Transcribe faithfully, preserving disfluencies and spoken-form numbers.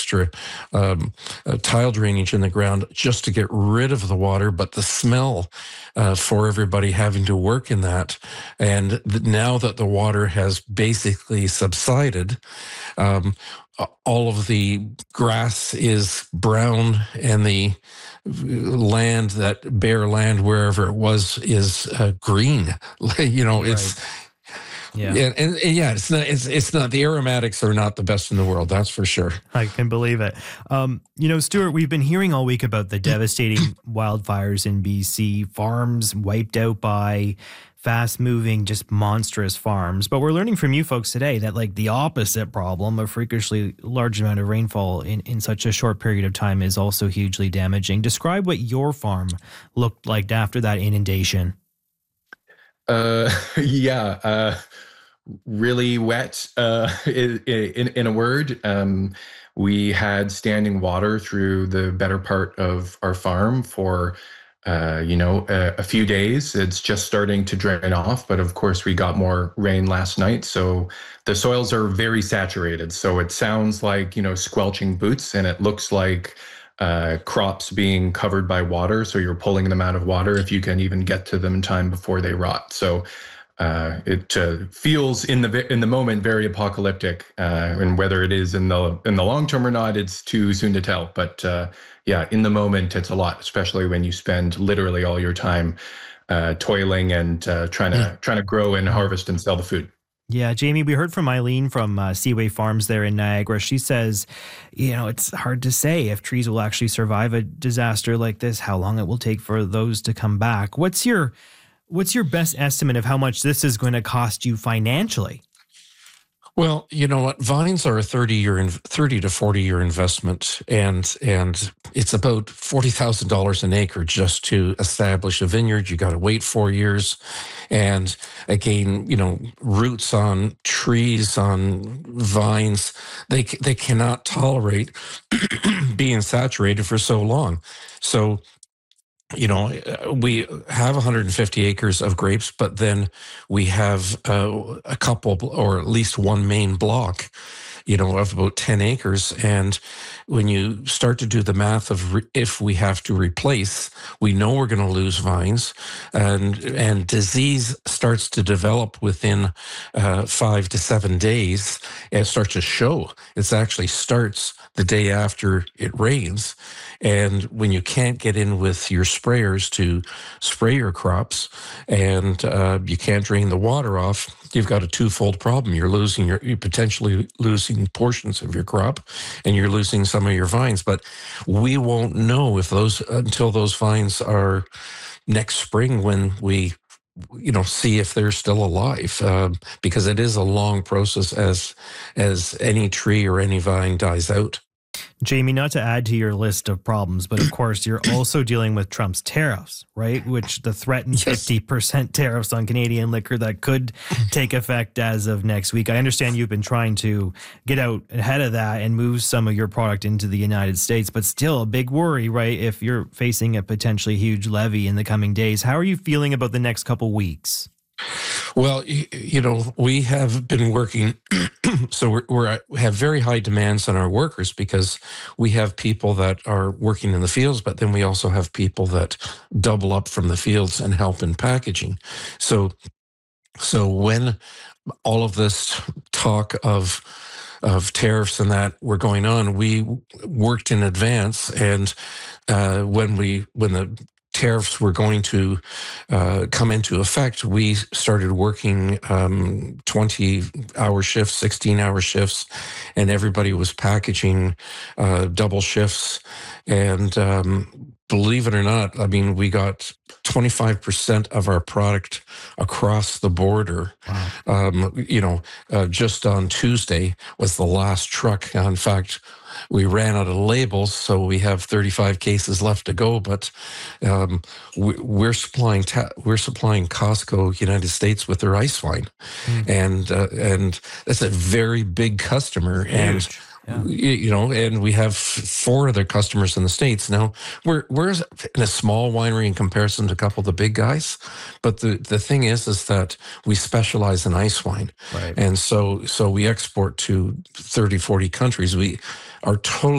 extra um, uh, tile drainage in the ground just to get rid of the water. But the smell uh, for everybody having to work in that, and th- now that the water has basically subsided, um, all of the grass is brown, and the land, that bare land wherever it was, is uh, green. you know, it's Right. Yeah. and, and, and yeah, it's not it's it's not the aromatics are not the best in the world, that's for sure. I can believe it. Um, you know, Stuart, we've been hearing all week about the devastating wildfires in B C, farms wiped out by fast-moving, just monstrous farms. But we're learning from you folks today that, like, the opposite problem, a freakishly large amount of rainfall in, in such a short period of time, is also hugely damaging. Describe what your farm looked like after that inundation. Uh, yeah, uh, really wet. Uh, in, in in a word, um, we had standing water through the better part of our farm for, uh, you know, a, a few days. It's just starting to drain off, but of course we got more rain last night, so the soils are very saturated. So it sounds like, you know, squelching boots, and it looks like uh, crops being covered by water. So you're pulling them out of water if you can even get to them in time before they rot. So uh, it uh, feels in the in the moment very apocalyptic, uh, and whether it is in the in the long term or not, it's too soon to tell. But uh, yeah, in the moment, it's a lot, especially when you spend literally all your time uh, toiling and uh, trying to Yeah. trying to grow and harvest and sell the food. Yeah, Jamie, we heard from Eileen from uh, Seaway Farms there in Niagara. She says, you know, it's hard to say if trees will actually survive a disaster like this, how long it will take for those to come back. What's your what's your best estimate of how much this is going to cost you financially? Well, you know what? Vines are a thirty year, thirty to forty year investment, and and it's about forty thousand dollars an acre just to establish a vineyard. You got to wait four years, and again, you know, roots on trees, on vines, they they cannot tolerate being saturated for so long. So, you know, we have one hundred fifty acres of grapes, but then we have uh, a couple, or at least one main block, you know, of about ten acres. And when you start to do the math of re- if we have to replace, we know we're going to lose vines, and and disease starts to develop within uh, five to seven days. And it starts to show. It actually starts the day after it rains. And when you can't get in with your sprayers to spray your crops, and uh, you can't drain the water off, you've got a twofold problem. You're losing your, you're potentially losing portions of your crop, and you're losing some of your vines. But we won't know if those, until those vines are next spring when we, you know, see if they're still alive, uh, because it is a long process as as any tree or any vine dies out. Jamie, not to add to your list of problems, but of course, you're also dealing with Trump's tariffs, right? Which the threatened Yes. fifty percent tariffs on Canadian liquor that could take effect as of next week. I understand you've been trying to get out ahead of that and move some of your product into the United States, but still a big worry, right? If you're facing a potentially huge levy in the coming days, how are you feeling about the next couple weeks? Well, you, you know, we have been working, so we're, we're we have very high demands on our workers, because we have people that are working in the fields, but then we also have people that double up from the fields and help in packaging. So, so when all of this talk of of tariffs and that were going on, we worked in advance, and uh, when we when the tariffs were going to uh, come into effect, we started working um, twenty hour shifts, sixteen hour shifts, and everybody was packaging uh, double shifts. And um, believe it or not, I mean, we got twenty-five percent of our product across the border. Wow. Um, you know, uh, just on Tuesday was the last truck. In fact, we ran out of labels, so we have thirty-five cases left to go. But um, we, we're supplying ta- we're supplying Costco United States with their ice wine, Mm. and uh, and that's a very big customer. And Huge. Yeah. you you know, and we have four other customers in the States. Now, we're we're in a small winery in comparison to a couple of the big guys, but the, the thing is, is that we specialize in ice wine. Right. And so so we export to thirty, forty countries. We are totally